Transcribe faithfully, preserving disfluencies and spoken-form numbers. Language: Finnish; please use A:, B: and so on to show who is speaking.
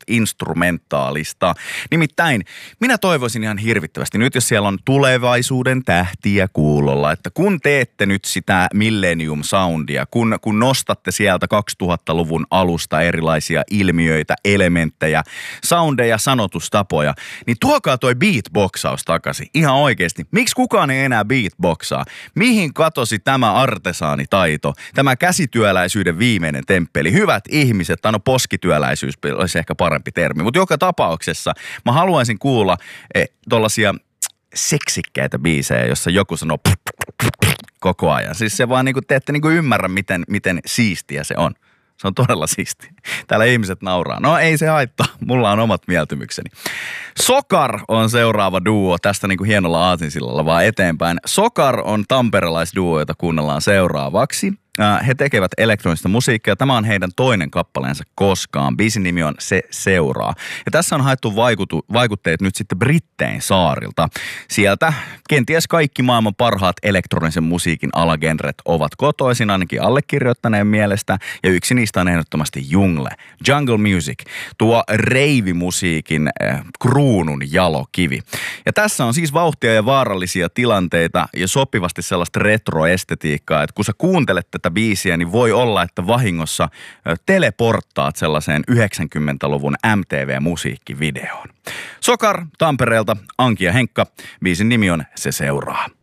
A: instrumentaalista. Nimittäin minä toivoisin ihan hirvittävästi nyt, jos siellä on tulevaisuuden tähtiä kuulolla, että kun teette nyt sitä Millennium Soundia, kun, kun nostatte sieltä kaksituhattaluvun alusta erilaisia ilmiöitä, elementtejä, soundeja, sanotustapoja, niin tuokaa toi beatboxaus takaisin. Ihan oikeasti. Miksi kukaan ei enää beatboxaa? Mihin katosi tämä artesaanitaito, tämä käsityöläisyyden viimeinen temppeli? Hyvät ihmiset, tai no poskityöläisyys olisi ehkä parempi termi, mutta joka tapauksessa mä haluaisin kuulla eh, tollaisia seksikkäitä biisejä, jossa joku sanoo koko ajan. Siis se vaan niinku, te ette niinku ymmärrä, miten, miten siistiä se on. Se on todella siistiä. Täällä ihmiset nauraa. No ei se haittaa. Mulla on omat mieltymykseni. Sokar on seuraava duo. Tästä niinku hienolla aasinsillalla vaan eteenpäin. Sokar on tamperelaisduo, jota kuunnellaan seuraavaksi. He tekevät elektronista musiikkia. Tämä on heidän toinen kappaleensa koskaan. Biisin nimi on Se seuraa. Ja tässä on haettu vaikutu, vaikutteet nyt sitten Brittein saarilta. Sieltä kenties kaikki maailman parhaat elektronisen musiikin alagenret ovat kotoisin, ainakin allekirjoittaneen mielestä. Ja yksi niistä on ehdottomasti Jungle. Jungle Music, tuo reivimusiikin äh, kruunun jalokivi. Ja tässä on siis vauhtia ja vaarallisia tilanteita ja sopivasti sellaista retroestetiikkaa, että kun sä kuuntelet tätä biisiä, niin voi olla, että vahingossa teleporttaat sellaiseen yhdeksänkymmentäluvun M T V-musiikkivideoon. Sokar Tampereelta, Anki ja Henkka. Biisin nimi on Se seuraa.